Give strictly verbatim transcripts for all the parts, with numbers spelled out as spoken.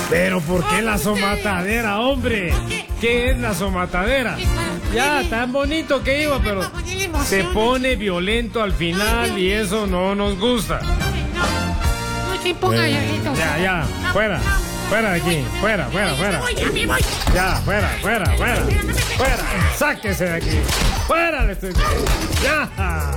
Pero ¿por qué la somatadera, hombre? ¿Qué es la somatadera? Ya, tan bonito que iba, pero se pone violento al final y eso no nos gusta. No se ponga violento. Ya, ya, fuera. Fuera de aquí, fuera, fuera, fuera. Ya, fuera, fuera, fuera. Fuera, sáquese de aquí. Fuera, le estoy diciendo. Ya.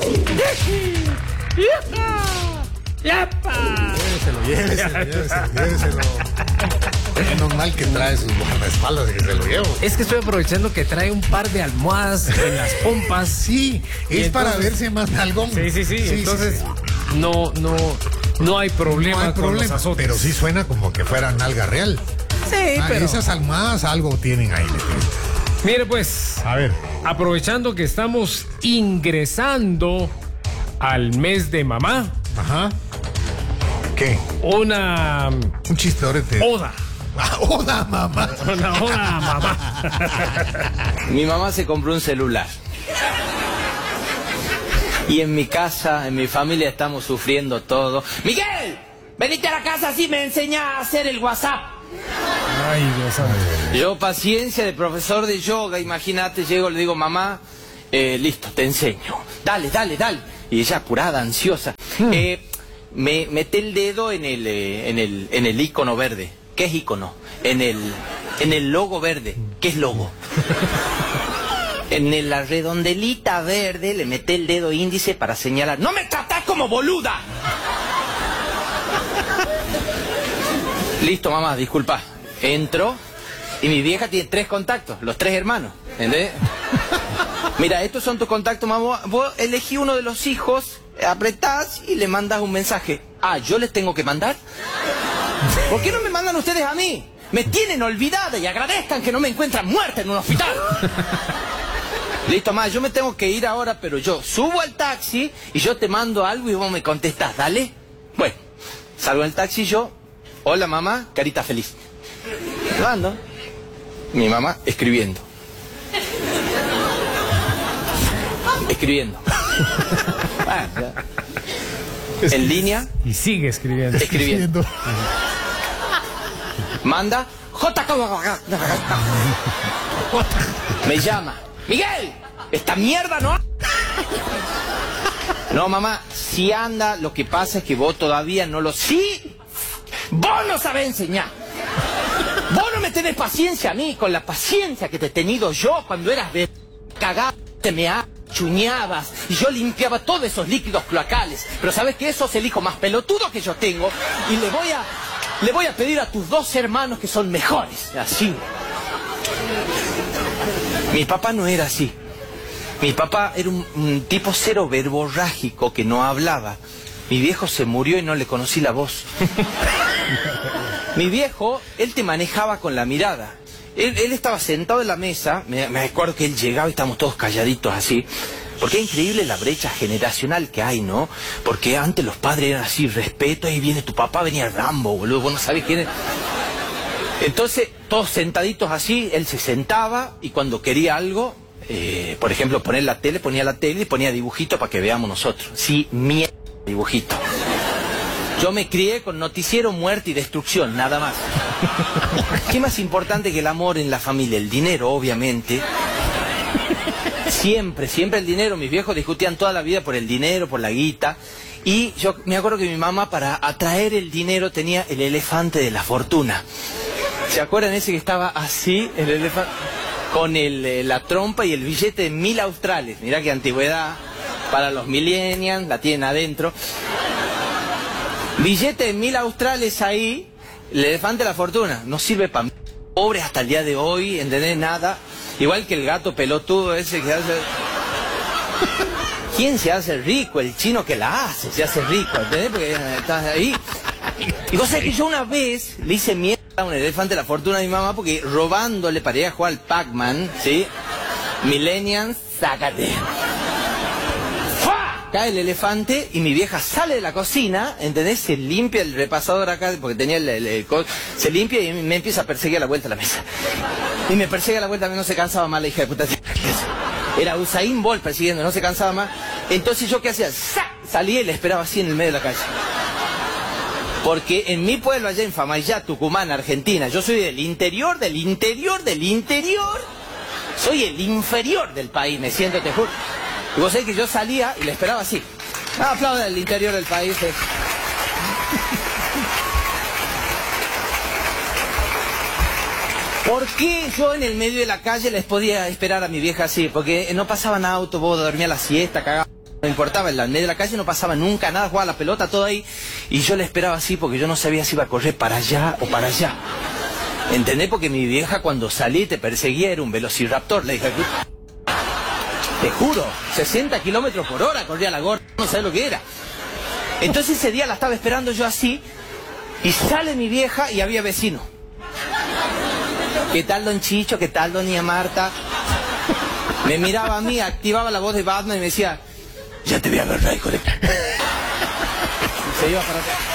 ¡Yapa! Lléveselo, lléveselo, lléveselo, lléveselo. Menos mal que trae sus guardaespaldas y que se lo llevo. Es que estoy aprovechando que trae un par de almohadas en las pompas. Sí, es entonces, para verse más nalgón. Sí, sí, sí. sí entonces, sí, sí. no, no, no hay problema, No hay con problema, los azotes. pero sí suena como que fuera nalga real. Sí, Ah, pero... esas almohadas algo tienen ahí. Mire, pues, A ver. aprovechando que estamos ingresando al mes de mamá, Ajá. ¿Qué? una Un chiste ahorita. oda. Ah, ¡Hola, mamá! Una oda a mamá. Mi mamá se compró un celular. Y en mi casa, en mi familia estamos sufriendo todo. ¡Miguel! Venite a la casa así me enseña a hacer el WhatsApp. Ay, Dios santo. Yo, paciencia de profesor de yoga, imagínate, llego, le digo, mamá, eh, listo, te enseño. Dale, dale, dale. Y ella apurada, ansiosa. Hmm. Eh, me mete el dedo en el, eh, en el, en el icono verde. ¿Qué es icono? En el, en el logo verde. ¿Qué es logo? En la redondelita verde le mete el dedo índice para señalar. ¡No me tratás como boluda! Listo, mamá, disculpa. Entro y mi vieja tiene tres contactos, los tres hermanos. ¿Entendés? Mira, estos son tus contactos, mamá. Vos elegí uno de los hijos, apretás y le mandas un mensaje. Ah, ¿yo les tengo que mandar? ¿Por qué no me mandan ustedes a mí? Me tienen olvidada y agradezcan que no me encuentran muerta en un hospital. Listo, mamá, yo me tengo que ir ahora, pero yo subo al taxi y yo te mando algo y vos me contestás, ¿dale? Bueno, salgo del taxi y yo, hola mamá, carita feliz. Lo ando. Mi mamá escribiendo. Escribiendo. Ah, ya. En línea. Y sigue escribiendo. Escribiendo. Manda. J. Me llama. Miguel, esta mierda no. No, mamá, si anda, lo que pasa es que vos todavía no lo... Sí, vos no sabés enseñar. Vos no me tenés paciencia a mí, con la paciencia que te he tenido yo cuando eras de cagada, te me chuñabas y yo limpiaba todos esos líquidos cloacales. Pero sabes que eso es el hijo más pelotudo que yo tengo y le voy a, le voy a pedir a tus dos hermanos que son mejores. Así. Mi papá no era así. Mi papá era un, un tipo cero verborrágico que no hablaba. Mi viejo se murió y no le conocí la voz. Mi viejo, él te manejaba con la mirada. Él, él estaba sentado en la mesa, me, me acuerdo que él llegaba y estábamos todos calladitos así. Porque es increíble la brecha generacional que hay, ¿no? Porque antes los padres eran así, respeto, ahí viene tu papá, venía Rambo, boludo, vos no sabés quién es. Entonces, todos sentaditos así, él se sentaba y cuando quería algo, eh, por ejemplo, poner la tele, ponía la tele y ponía dibujito para que veamos nosotros. Sí, mierda, dibujito. Yo me crié con noticiero, muerte y destrucción, nada más. ¿Qué más importante que el amor en la familia? El dinero, obviamente. Siempre, siempre el dinero. Mis viejos discutían toda la vida por el dinero, por la guita. Y yo me acuerdo que mi mamá, para atraer el dinero, tenía el elefante de la fortuna. ¿Se acuerdan ese que estaba así, el elefante? Con el, la trompa y el billete de mil australes. Mirá qué antigüedad. Para los millennials, la tienen adentro. Billete de mil australes ahí, el elefante de la fortuna. No sirve para pobres hasta el día de hoy, ¿entendés? Nada. Igual que el gato pelotudo ese que hace... ¿Quién se hace rico? El chino que la hace se hace rico, ¿entendés? Porque estás ahí. Y vos sabés que yo una vez le hice mierda a un elefante de la fortuna a mi mamá porque robándole para ir a jugar al Pac-Man, ¿sí? Millennials, sácate. Cae el elefante y mi vieja sale de la cocina, ¿entendés? Se limpia el repasador acá, porque tenía el, el, el, el... Se limpia y me empieza a perseguir a la vuelta de la mesa. Y me persigue a la vuelta, no se cansaba más la hija de puta. Era Usain Bolt persiguiendo, no se cansaba más. Entonces yo, ¿qué hacía? ¡Sac! Salía y le esperaba así en el medio de la calle. Porque en mi pueblo, allá en Famayá, Tucumán, Argentina, yo soy del interior, del interior, del interior. Soy el inferior del país, me siento, te juro. Y vos sabés que yo salía y le esperaba así. Ah, aplauda el interior del país. Eh. ¿Por qué yo en el medio de la calle les podía esperar a mi vieja así? Porque no pasaban autos, vos dormías la siesta, cagaba. No importaba, en el medio de la calle no pasaba nunca nada, jugaba la pelota, todo ahí. Y yo le esperaba así porque yo no sabía si iba a correr para allá o para allá. ¿Entendés? Porque mi vieja cuando salí y te perseguía era un velociraptor. Le dije, te juro, sesenta kilómetros por hora corría la gorda, no sabés lo que era. Entonces ese día la estaba esperando yo así y sale mi vieja y había vecino. ¿Qué tal, don Chicho? ¿Qué tal, doña Marta? Me miraba a mí, activaba la voz de Batman y me decía, ya te voy a agarrar, hijo de... Y se iba para atrás.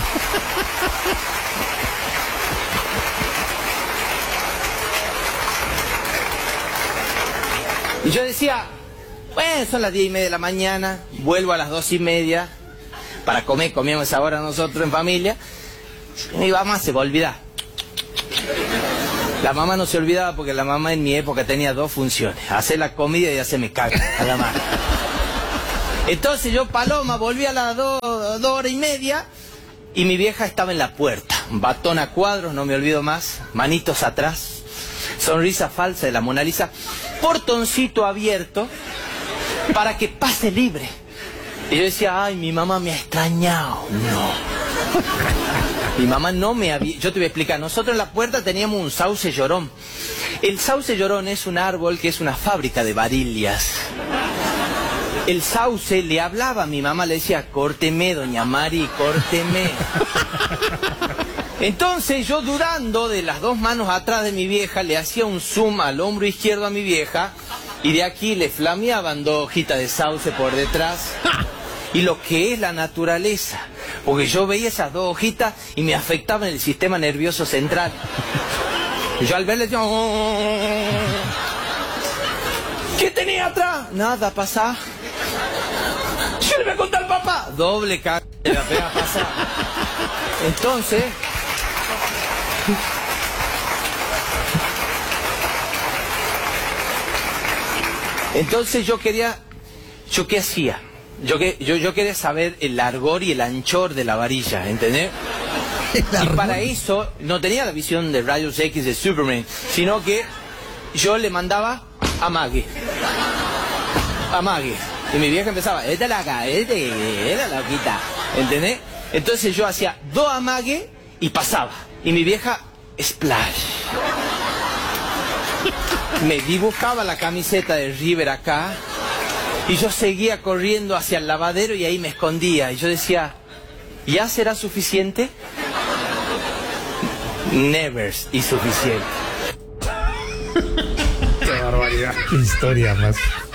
Y yo decía, bueno, son las diez y media de la mañana, vuelvo a las dos y media para comer, comíamos esa hora nosotros en familia. Y mi mamá se va a olvidar. La mamá no se olvidaba porque la mamá en mi época tenía dos funciones, hacer la comida y hacerme caga a la mano. Entonces yo, Paloma, volví a las dos, dos horas y media y mi vieja estaba en la puerta. Batón a cuadros, no me olvido más, manitos atrás, sonrisa falsa de la Mona Lisa, portoncito abierto para que pase libre. Y yo decía, ay, mi mamá me ha extrañado. No. Mi mamá no me había... Yo te voy a explicar. Nosotros en la puerta teníamos un sauce llorón. El sauce llorón es un árbol que es una fábrica de varillas. El sauce le hablaba a mi mamá, le decía, córteme, doña Mari, córteme. Entonces yo, dudando de las dos manos atrás de mi vieja, le hacía un zoom al hombro izquierdo a mi vieja y de aquí le flameaban dos hojitas de sauce por detrás. Y lo que es la naturaleza, porque yo veía esas dos hojitas y me afectaban el sistema nervioso central. Y yo al verle decía, oh, ¿qué tenía atrás? Nada, pasá. Yo le voy a contar al papá. Doble caga de la pega pasar. Entonces... Entonces yo quería... ¿Yo qué hacía? Yo, que, yo, yo quería saber el largor y el anchor de la varilla, ¿entendés? Y para eso no tenía la visión de rayos X de Superman, sino que yo le mandaba a Maggie. A Maggie. Y mi vieja empezaba, esta es la acá, esta es la loquita, ¿entendés? Entonces yo hacía dos amagues y pasaba. Y mi vieja, splash. Me dibujaba la camiseta de River acá. Y yo seguía corriendo hacia el lavadero y ahí me escondía. Y yo decía, ¿ya será suficiente? Never is suficiente. Qué barbaridad. Historia más.